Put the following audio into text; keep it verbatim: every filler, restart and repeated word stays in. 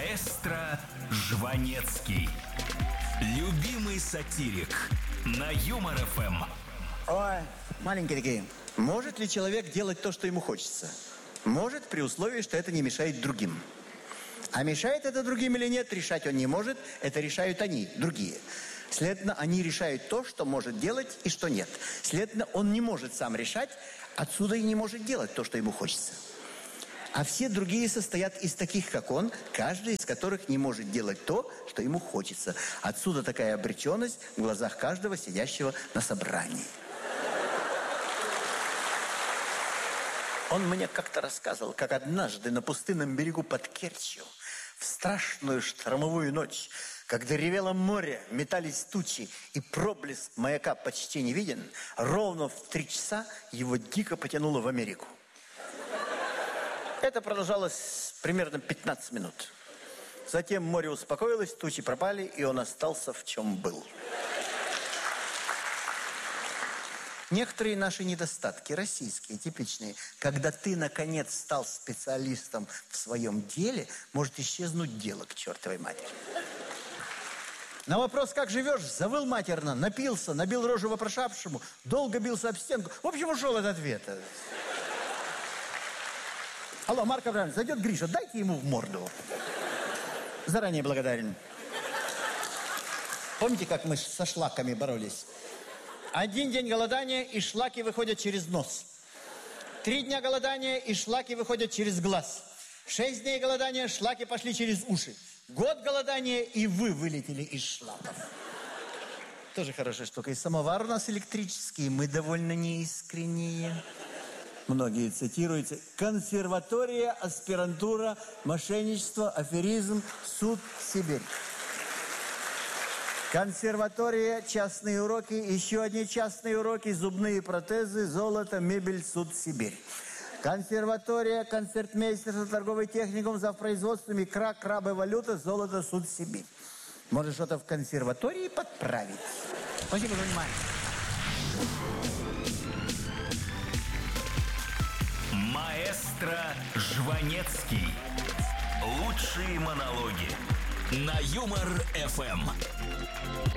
Маэстро Жванецкий. Любимый сатирик на Юмор ФМ. Ой, маленькие такие. Может ли человек делать то, что ему хочется? Может, при условии, что это не мешает другим. А мешает это другим или нет, решать он не может. Это решают они, другие. Следовательно, они решают то, что может делать и что нет. Следовательно, он не может сам решать, отсюда и не может делать то, что ему хочется. А все другие состоят из таких, как он, каждый из которых не может делать то, что ему хочется. Отсюда такая обреченность в глазах каждого сидящего на собрании. Он мне как-то рассказывал, как однажды на пустынном берегу под Керчью в страшную штормовую ночь, когда ревело море, метались тучи, и проблеск маяка почти не виден, ровно в три часа его дико потянуло в Америку. Это продолжалось примерно пятнадцать минут. Затем море успокоилось, тучи пропали, и он остался в чем был. Некоторые наши недостатки, российские, типичные, когда ты, наконец, стал специалистом в своем деле, может исчезнуть дело к чертовой матери. На вопрос, как живешь, завыл матерно, напился, набил рожу вопрошавшему, долго бился об стенку. В общем, ушел от ответа. Алло, Марк Абрамович, зайдет Гриша, дайте ему в морду. Заранее благодарен. Помните, как мы со шлаками боролись? Один день голодания, и шлаки выходят через нос. Три дня голодания, и шлаки выходят через глаз. Шесть дней голодания, шлаки пошли через уши. Год голодания, и вы вылетели из шлаков. Тоже хорошая штука. И самовар у нас электрический, мы довольно неискренние. Многие цитируются. Консерватория, аспирантура, мошенничество, аферизм, суд, Сибирь. Консерватория, частные уроки, еще одни частные уроки, зубные протезы, золото, мебель, суд, Сибирь. Консерватория, концертмейстерство, торговый техникум, завпроизводством, икра, крабы, валюта, золото, суд, Сибирь. Может, что-то в консерватории подправить? Спасибо за внимание. Маэстро Жванецкий. Лучшие монологи на Юмор ФМ.